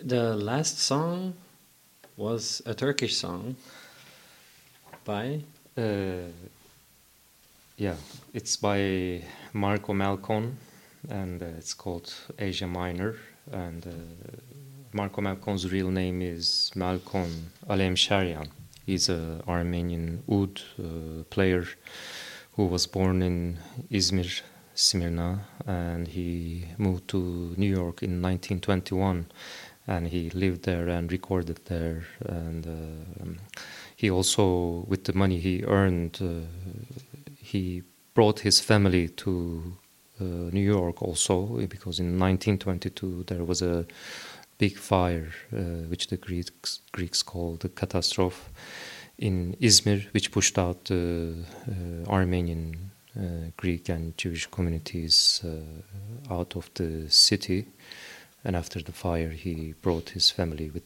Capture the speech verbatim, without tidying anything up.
The last song was a Turkish song by? Uh, yeah, it's by Marco Malcon, and uh, it's called Asia Minor. And uh, Marco Malcon's real name is Malcon Alemsharyan. He's an Armenian oud uh, player who was born in Izmir, Smyrna, and he moved to New York in nineteen twenty-one, and he lived there and recorded there. And uh, he also, with the money he earned, uh, he brought his family to uh, New York also, because in nineteen twenty-two there was a big fire, uh, which the Greeks, Greeks call the catastrophe, in Izmir, which pushed out the uh, Armenian, uh, Greek and Jewish communities uh, out of the city. And after the fire, he brought his family with